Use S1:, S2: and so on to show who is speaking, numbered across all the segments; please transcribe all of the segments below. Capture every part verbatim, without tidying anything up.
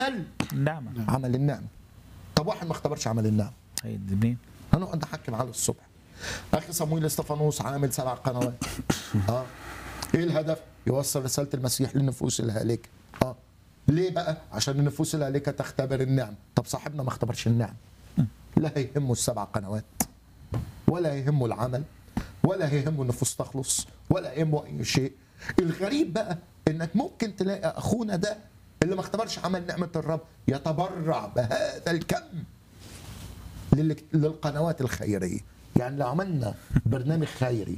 S1: النعمة.
S2: عمل النعمة. طب واحد ما اختبرش عمل النعمة
S1: هيدي منين؟
S2: هنقعد نحكم على الصبح. اخي صمويل استفانوس عامل سبع قنوات. اه ايه الهدف؟ يوصل رسالة المسيح للنفوس الهالكة. اه ليه بقى؟ عشان النفوس الهالكة تختبر النعمة. طب صاحبنا ما اختبرش النعمة، لا يهمه السبع قنوات ولا يهمه العمل ولا يهمه النفوس تخلص ولا يهمه اي شيء. الغريب بقى انك ممكن تلاقي اخونا ده اللي ما اختبرش عمل نعمة الرب يتبرع بهذا الكم لل- للقنوات الخيرية. يعني لو عملنا برنامج خيري،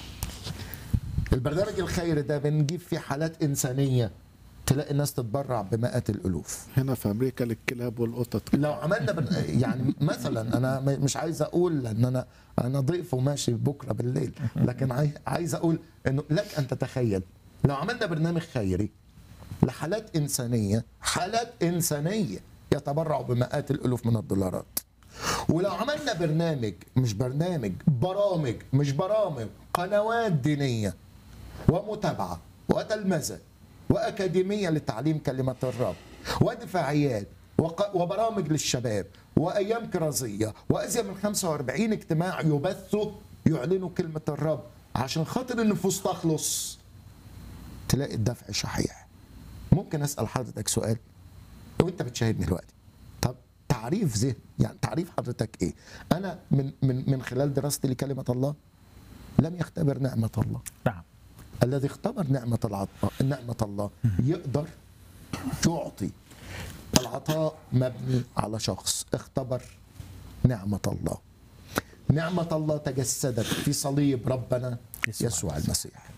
S2: البرنامج الخيري ده بنجيب فيه حالات إنسانية، تلاقي الناس تتبرع بمئات الألوف.
S3: هنا في امريكا للكلاب والقطط.
S2: لو عملنا بن... يعني مثلا انا م- مش عايز اقول لان انا انا ضيف وماشي بكره بالليل، لكن عاي- عايز اقول انه لك ان تتخيل لو عملنا برنامج خيري لحالات انسانيه، حالات انسانيه يتبرعوا بمئات الالوف من الدولارات. ولو عملنا برنامج مش برنامج برامج مش برامج قنوات دينيه ومتابعه وتلمذه واكاديميه لتعليم كلمه الرب ودفاعيات وق- وبرامج للشباب وايام كرازيه وازيد من خمسة وأربعين اجتماع يبثوا يعلنوا كلمه الرب عشان خاطر النفوس تخلص، تلاقي الدفع شحيح. ممكن اسال حضرتك سؤال وانت بتشاهدني دلوقتي؟ طب تعريف ذهن، يعني تعريف حضرتك ايه؟ انا من من من خلال دراستي لكلمه الله لم يختبر نعمه الله.
S1: نعم.
S2: الذي اختبر نعمة العطاء نعمة الله يقدر يعطي. العطاء مبني على شخص اختبر نعمة الله. نعمة الله تجسدت في صليب ربنا
S1: يسوع
S2: يسوع المسيح.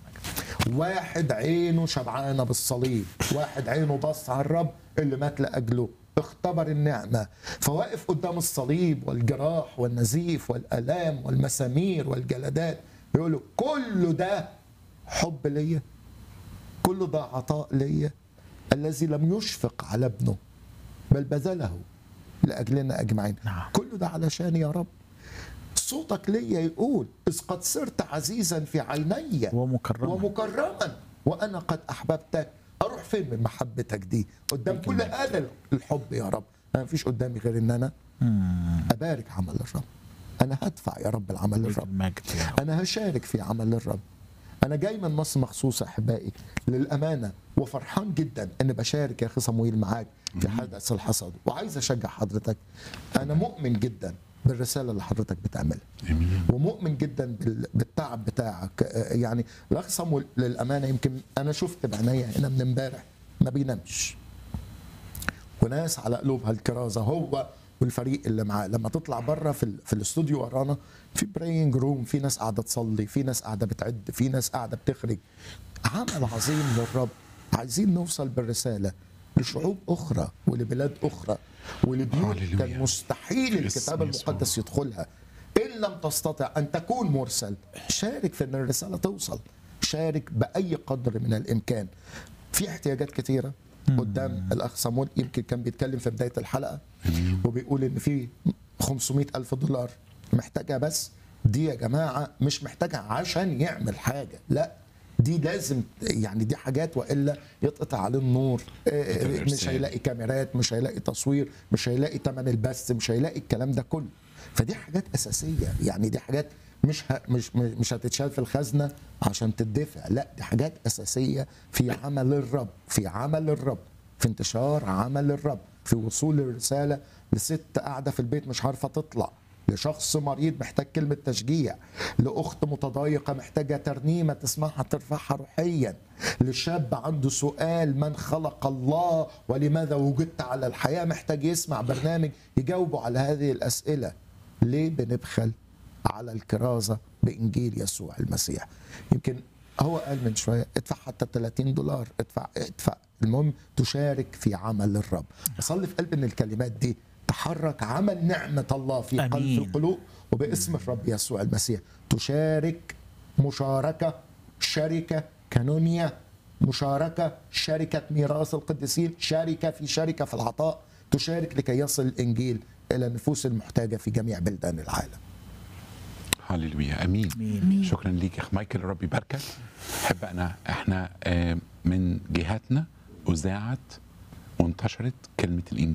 S2: واحد عينه شبعانة بالصليب، واحد عينه بص على الرب اللي مات لأجله، اختبر النعمة، فواقف قدام الصليب والجراح والنزيف والآلام والمسامير والجلدات يقول له كل ده حب ليا، كل ده عطاء ليا، الذي لم يشفق على ابنه بل بذله لأجلنا أجمعين.
S1: نعم.
S2: كل ده علشان يا رب صوتك ليا يقول إذ قد صرت عزيزا في عيني
S1: ومكرما.
S2: ومكرما وأنا قد أحببتك. أروح فين من محبتك دي قدام كل هذا الحب يا رب؟ أنا مفيش قدامي غير إن أنا أبارك عمل الرب. أنا هدفع يا رب العمل
S1: ليك
S2: للرب،
S1: المجد يا رب.
S2: أنا هشارك في عمل الرب. أنا جاي من مصر مخصوص أحبائي للأمانة، وفرحان جدا إن بشارك يا أخي صمويل معاك في حدث الحصاد، وعايز أشجع حضرتك. أنا مؤمن جدا بالرسالة اللي حضرتك بتعملها، ومؤمن جدا بال- بالتعب بتاعك. آه، يعني الأخ صمويل للأمانة يمكن أنا شفت بعينيا هنا من امبارح ما بينامش، وناس على قلوبها الكرازة، هو والفريق اللي معاه. لما تطلع بره في ال- في الاستوديو ورانا في براينج روم، في ناس قاعده تصلي، في ناس قاعده بتعد، في ناس قاعده بتخرج. عمل عظيم للرب. عايزين نوصل بالرساله لشعوب اخرى ولبلاد اخرى ولبيوت
S4: هاليلويا.
S2: كان مستحيل الكتاب
S4: باسم يسوع.
S2: المقدس يدخلها. ان لم تستطع ان تكون مرسل، شارك في ان الرساله توصل، شارك باي قدر من الامكان. في احتياجات كثيره قدام الاخ صامويل، يمكن كان بيتكلم في بدايه الحلقه وبيقول ان في خمسمائة الف دولار محتاجها. بس دي يا جماعه مش محتاجها عشان يعمل حاجه، لا دي لازم، يعني دي حاجات والا يتقطع عليه النور. آه، مش
S4: الإرسال.
S2: هيلاقي كاميرات، مش هيلاقي تصوير، مش هيلاقي ثمن البث، مش هيلاقي الكلام ده كله. فدي حاجات اساسيه، يعني دي حاجات مش ه... مش مش هتتشال في الخزنه عشان تدفع، لا دي حاجات اساسيه في عمل الرب، في عمل الرب، في انتشار عمل الرب، في وصول الرساله لست قاعده في البيت مش عارفه تطلع، لشخص مريض محتاج كلمه تشجيع، لاخت متضايقه محتاجه ترنيمه تسمعها ترفعها روحيا، لشاب عنده سؤال من خلق الله ولماذا وجدت على الحياه محتاج يسمع برنامج يجاوبه على هذه الاسئله. ليه بنبخل على الكرازة بإنجيل يسوع المسيح؟ يمكن هو قال من شوية ادفع حتى ثلاثين دولار، ادفع ادفع، المهم تشارك في عمل الرب. أصلي في قلب أن الكلمات دي تحرك عمل نعمة الله في قلب
S1: أمين.
S2: القلوب، وباسم الرب يسوع المسيح تشارك مشاركة شركة كانونية، مشاركة شركة ميراث القديسين، شركة في شركة في العطاء، تشارك لكي يصل الإنجيل إلى النفوس المحتاجة في جميع بلدان العالم.
S4: هاليلويا. امين.
S1: أمين.
S4: شكرا ليك يا اخ مايكل، ربي يباركك. احب انا احنا آه، من جهتنا اذاعت وانتشرت كلمه الانجيل